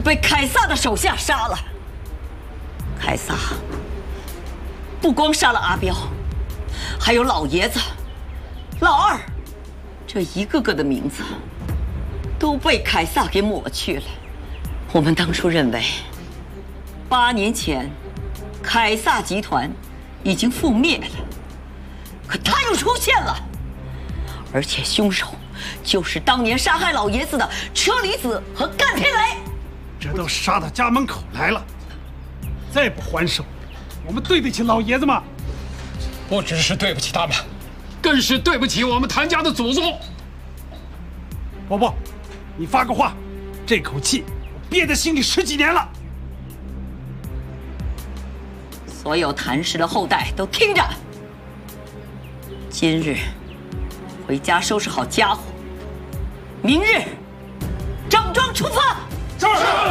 被凯撒的手下杀了。凯撒不光杀了阿彪，还有老爷子、老二，这一个个的名字都被凯撒给抹去了。我们当初认为，8年前凯撒集团已经覆灭了，可他又出现了，而且凶手就是当年杀害老爷子的车厘子和干天雷。 这都杀到家门口来了，再不还手，我们对得起老爷子吗？ 不只是对不起他们，更是对不起我们谭家的祖宗。 伯伯，你发个话，这口气我憋在心里10几年了。 所有谭氏的后代都听着，今日回家收拾好家伙，明日整装出发。 就是。